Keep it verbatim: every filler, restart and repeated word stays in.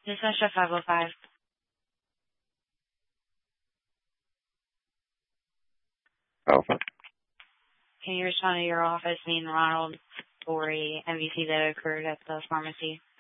This is Chef five oh five. Alpha. Can you respond to your office named Ronald Story M V C that occurred at the pharmacy?